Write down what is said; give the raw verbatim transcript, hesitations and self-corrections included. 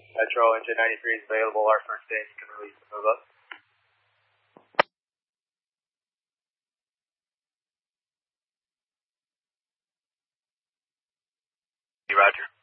Metro engine ninety-three is available. Our first day, you can release the move up. Roger.